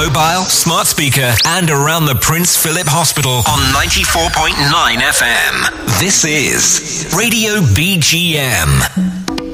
mobile, smart speaker, and around the Prince Philip Hospital on 94.9 FM. This is Radio BGM.